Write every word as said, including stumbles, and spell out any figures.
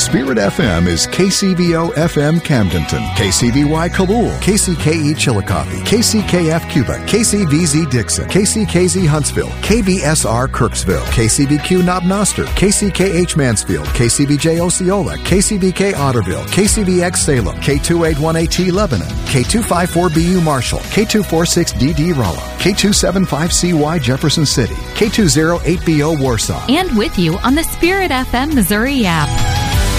Spirit F M is K C V O F M Camdenton, K C V Y Kabul, K C K E Chillicothe, K C K F Cuba, K C V Z Dixon, K C K Z Huntsville, K B S R Kirksville, K C B Q Knob Noster, K C K H Mansfield, K C B J Osceola, K C B K Otterville, K C B X Salem, K two eight one eight T Lebanon, K two five four B U Marshall, K two four six D D Rolla, K two seven five C Y Jefferson City, K two zero eight B O Warsaw. And with you on the Spirit F M Missouri app.